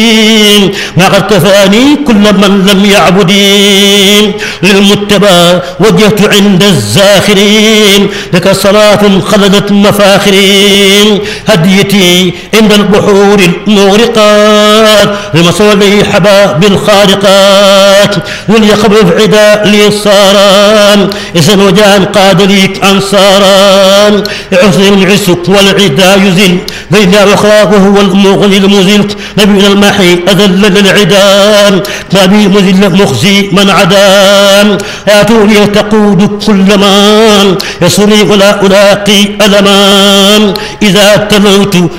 ما قد كفاني كل من لم يعبدين للمتبى وجهت عند الزاخرين لك صلاة خلدت مفاخرين هديتي عند البحور المغرقات لمصولي حباب الخارقات وليقبل عدا لي صاران إذن وجان قاد ليك أنصاران عزل العسك والعدا يزل بين أخراه وهو المغني المزل نبينا المحي أذل للعدان نبي مذل مخزي من عدان آتوني تقود كل مان يسري ولا ألاقي ألمان إذا تلوت